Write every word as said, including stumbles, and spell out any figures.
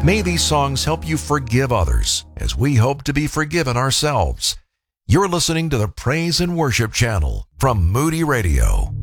May these songs help you forgive others as we hope to be forgiven ourselves. You're listening to the Praise and Worship Channel from Moody Radio.